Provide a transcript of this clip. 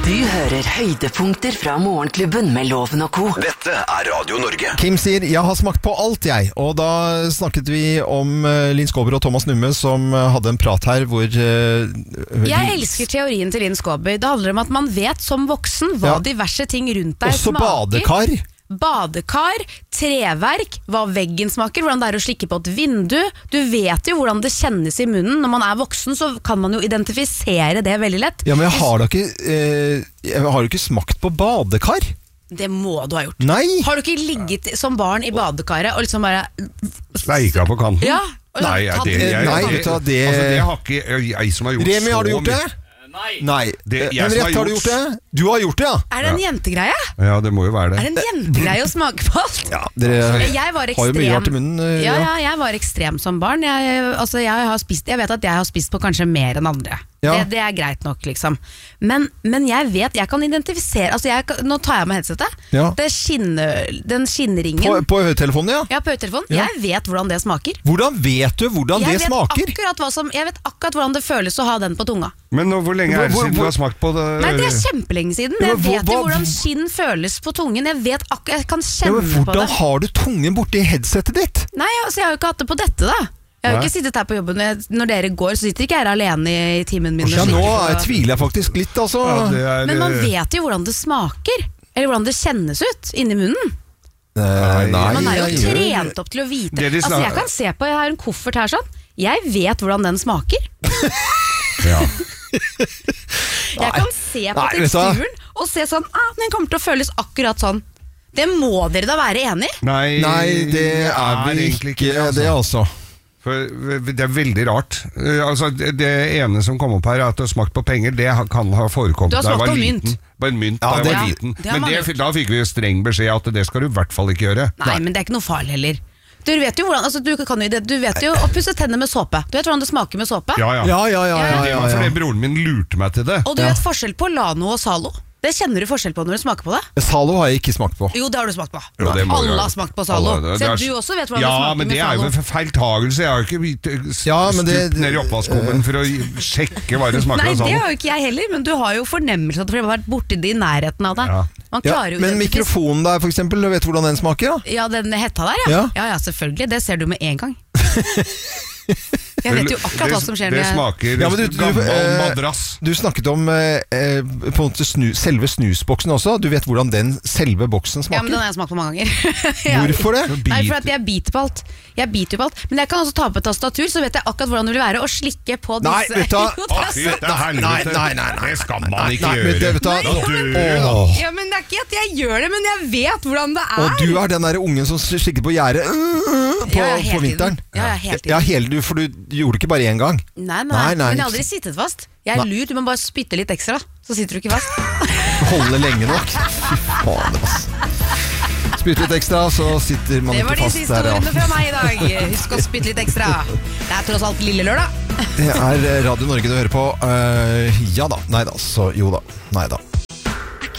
Du hører høydepunkter fra Morgenklubben med Loven og Co. Dette Radio Norge. Kim sier, jeg har smakt på alt jeg. Og da snakket vi om Linn Skåber og Thomas Numme som hadde en prat her hvor... Jeg elsker teorien til Linn Skåber. Det handler om at man vet som voksen hva diverse ting rundt deg også smaker. badekar. Badekar, treverk, hva veggen smaker, hvordan det er å slikke på et vindu. Du vet jo hvordan det kjennes i munnen. Når man er voksen så kan man jo identifisere det veldig lett. Ja, men jeg har jo ikke smakt på badekar. Det må du ha gjort. Nei. Har du ikke ligget som barn i badekaret og liksom bare... Sleika på kanten? Ja. Nei, vet du hva, det... Altså, det har ikke jeg som har gjort. Remi, har du gjort det? Nei. Henriette, har du gjort det? Du har gjort det, ja. Er det en jentegreie? Ja, det må jo være det. Er det en jentegreie å smake på alt? Ja, dere jeg var har jo mye rart i munnen. Ja, jeg var ekstrem som barn. Jeg vet at jeg har spist på kanskje mer enn andre. Ja. Det er greit nok, liksom. Men jeg vet, jeg kan identifisere nå tar jeg med headsetet. Ja. Den skinnringen På høytelefonen, ja. Ja, på høytelefonen. Ja. Jeg vet hvordan det smaker. Hvordan vet du hvordan det smaker? Jeg vet akkurat hvordan det føles å ha den på tunga. Men hvor lenge er det siden du har smakt på det? Nei, det er kjempelenge siden. Jeg vet jo hvordan skinn føles på tungen. Jeg kan kjenne på det. Hvordan har du tungen borti headsetet ditt? Nei, jeg har jo ikke hatt det på dette da. Jeg har jo ikke sittet her på jobben. Når dere går, så sitter ikke jeg her alene i timen min. Ja, nå tviler jeg faktisk litt, altså. Ja, Men man vet jo hvordan det smaker. Eller hvordan det kjennes ut inni munnen. Nei, man er jo trent opp til å vite. Altså, jeg kan se på, jeg har en koffert her sånn. Jeg vet hvordan den smaker. Ja. Jeg kan se på teksturen og se sånn, den kommer til å føles akkurat sånn. Det må dere da være enig i? Nei, det er vel ikke det, altså. For det er veldig rart. Altså, det ene som kom opp her, at du har smakt på penger, det kan ha forekommet da jeg var liten. På en mynt da jeg var liten. Men da fikk vi jo streng beskjed at det skal du i hvert fall ikke gjøre. Nei, men det er ikke noe farlig heller. Du vet jo hvordan, du vet jo å pusse tennene med såpe. Du vet hvordan det smaker med såpe? Ja. Det var fordi broren min lurte meg til det. Og du vet forskjell på Lano og Zalo? Det kjenner du forskjell på når du smaker på det? Zalo har jeg ikke smakt på. Jo, det har du smakt på. Jo, alle har smakt på Zalo. Så du også vet hvordan det smaker med Zalo. Ja, men det er jo en feiltagelse. Jeg har jo ikke stupt ned i oppvaskkummen for å sjekke hva det smaker av Zalo. Nei, det har jo ikke jeg heller, men du har jo fornemmelse at du har vært borti det i nærheten av deg. Men mikrofonen der for eksempel, vet du hvordan den smaker? Da? Ja, den hetta der, ja. Ja, selvfølgelig, det ser du med en gang. Jeg vet jo akkurat hva som skjer. Det smaker gammel madrass. Du snakket om på en måte selve snusboksen også. Du vet hvordan den selve boksen smaker? Ja, men den har jeg smakt på mange ganger. Hvorfor det? Nei, for at jeg biter på alt. Men jeg kan også ta på et tastatur, så vet jeg akkurat hvordan det vil være å slikke på disse. Nei, vet du Nei, det skal man ikke gjøre. Ja, men det er ikke at jeg gjør det, men jeg vet hvordan det er. Og du er den der ungen som slikker på gjerdet på vinteren. Ja, helt tiden. For du gjorde det ikke bare én gang. Nei, men jeg har aldri sittet fast. Jeg er lur, du må bare spytte litt ekstra, så sitter du ikke fast. Holde lenge nok. Fy faen, spytte litt ekstra, så sitter man ikke fast der. Det var de siste ordene fra meg i dag. Husk å spytte litt ekstra. Det er tross alt lille lørdag. Det er Radio Norge du hører på. Ja da, nei da, så jo da, nei da.